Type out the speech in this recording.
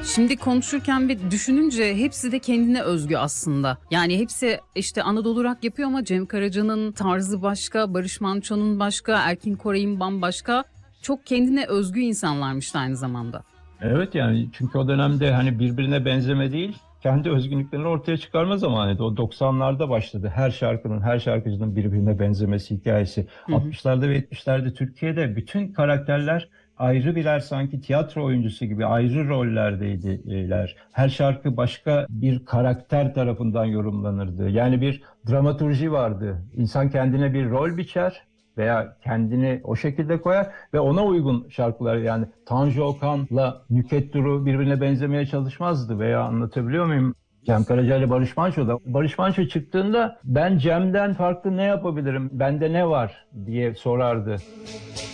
Şimdi konuşurken ve düşününce hepsi de kendine özgü aslında. Yani hepsi işte Anadolu rock yapıyor ama Cem Karaca'nın tarzı başka, Barış Manço'nun başka, Erkin Koray'ın bambaşka. Çok kendine özgü insanlarmış aynı zamanda. Evet, yani çünkü o dönemde hani birbirine benzeme değil, kendi özgünlüklerini ortaya çıkarma zamanıydı. O 90'larda başladı. Her şarkının, her şarkıcının birbirine benzemesi hikayesi. Hı hı. 60'larda ve 70'lerde Türkiye'de bütün karakterler ayrı birer sanki tiyatro oyuncusu gibi ayrı rollerdeydiler. Her şarkı başka bir karakter tarafından yorumlanırdı. Yani bir dramaturji vardı. İnsan kendine bir rol biçer veya kendini o şekilde koyar ve ona uygun şarkılar, yani Tanju Okan'la Nükhet Duru birbirine benzemeye çalışmazdı, veya anlatabiliyor muyum? Cem Karaca ile Barış Manço da. Barış Manço çıktığında ben Cem'den farklı ne yapabilirim, bende ne var diye sorardı.